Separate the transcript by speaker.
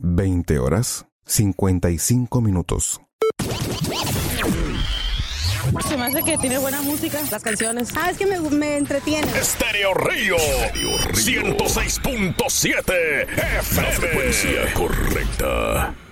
Speaker 1: 20 horas, 55 minutos.
Speaker 2: Se me hace que tiene buena música, las canciones.
Speaker 3: Es que me entretiene.
Speaker 4: Estéreo Río 106.7 FM. La frecuencia correcta.